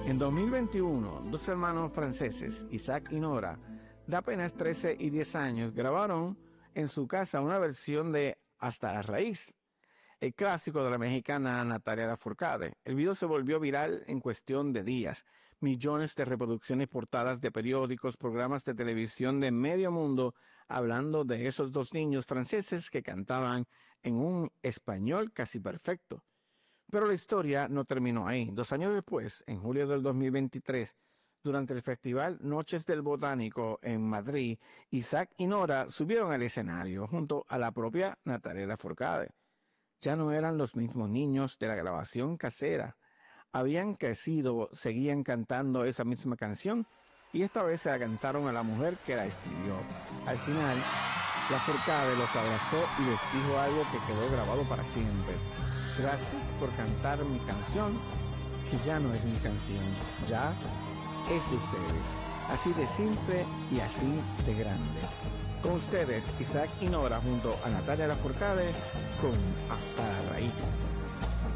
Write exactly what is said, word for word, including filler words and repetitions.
En dos mil veintiuno, dos hermanos franceses, Isaac y Nora, de apenas trece y diez años, grabaron en su casa una versión de Hasta la Raíz, el clásico de la mexicana Natalia Lafourcade. El video se volvió viral en cuestión de días. Millones de reproducciones, portadas de periódicos, programas de televisión de medio mundo, hablando de esos dos niños franceses que cantaban en un español casi perfecto. Pero la historia no terminó ahí. Dos años después, en julio del dos mil veintitrés, durante el festival Noches del Botánico en Madrid, Isaac y Nora subieron al escenario junto a la propia Natalia Lafourcade. Ya no eran los mismos niños de la grabación casera. Habían crecido, seguían cantando esa misma canción y esta vez se la cantaron a la mujer que la escribió. Al final, Lafourcade los abrazó y les dijo algo que quedó grabado para siempre. Gracias por cantar mi canción, que ya no es mi canción, ya es de ustedes. Así de simple y así de grande. Con ustedes, Isaac y Nora junto a Natalia Lafourcade con Hasta la Raíz.